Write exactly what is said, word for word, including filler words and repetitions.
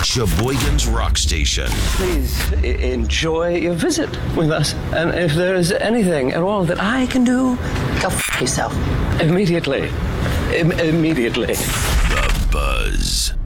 Sheboygan's Rock Station. Please I- enjoy your visit with us. And if there is anything at all that I can do, Go f*** yourself. immediately. Im- immediately. The Buzz.